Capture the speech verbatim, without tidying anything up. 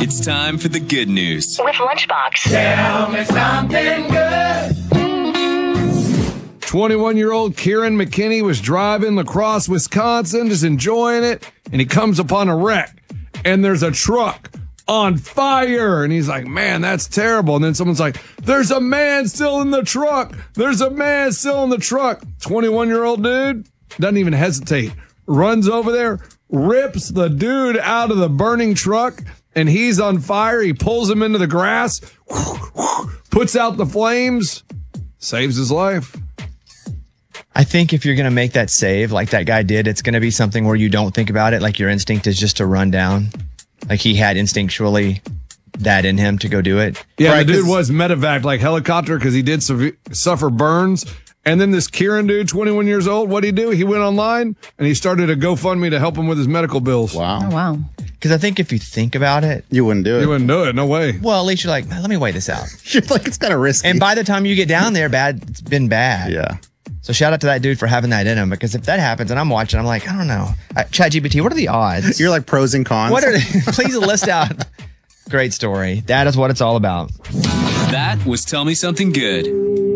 It's time for the good news with Lunchbox. Tell me something good. twenty-one-year-old Kieran McKinney was driving across Wisconsin, just enjoying it, and he comes upon a wreck, and there's a truck on fire, and he's like, man, that's terrible. And then someone's like, there's a man still in the truck. There's a man still in the truck. twenty-one-year-old dude doesn't even hesitate, runs over there, rips the dude out of the burning truck, and he's on fire. He pulls him into the grass, puts out the flames, saves his life. I think if you're going to make that save like that guy did, it's going to be something where you don't think about it. Like your instinct is just to run down. Like he had instinctually that in him to go do it. Yeah, right, the dude was medevac, like helicopter, because he did su- suffer burns. And then this Kieran dude, twenty-one years old, what'd he do? He went online and he started a GoFundMe to help him with his medical bills. Wow. Oh, wow. Because I think if you think about it, You wouldn't do it. You wouldn't do it, no way. well, at least you're like, let me weigh this out. You're like, it's kind of risky. And by the time you get down there, bad, it's been bad. yeah. So shout out to that dude for having that in him, because if that happens and I'm watching, I'm like, I don't know. Uh, ChatGPT, what are the odds? You're like pros and cons. What are they? Please list out. Great story. That is what it's all about. That was Tell Me Something Good.